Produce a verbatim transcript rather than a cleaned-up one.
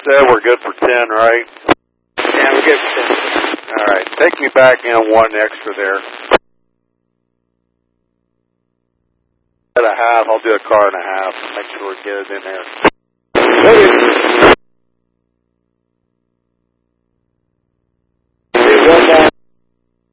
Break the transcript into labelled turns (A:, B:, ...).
A: said we're good for ten, right?
B: Yeah, we're good for ten.
A: All right, take me back in one extra there. At a half, I'll do a car and a half. Make sure we get it in there.
B: Later.